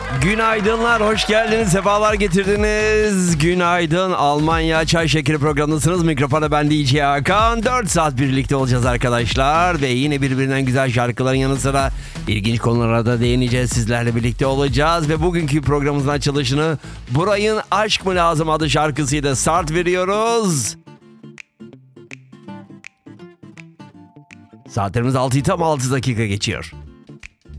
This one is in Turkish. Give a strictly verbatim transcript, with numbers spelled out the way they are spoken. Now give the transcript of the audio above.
Günaydınlar, hoş geldiniz, sefalar getirdiniz. Günaydın, Almanya Çay Şekeri programındasınız. Mikrofona ben D J Hakan. dört saat birlikte olacağız arkadaşlar. Ve yine birbirinden güzel şarkıların yanı sıra ilginç konulara da değineceğiz. Sizlerle birlikte olacağız. Ve bugünkü programımızın açılışını Burayın Aşk Mı Lazım adlı şarkısıyla start veriyoruz. Saatlerimiz altıyı tam altı dakika geçiyor.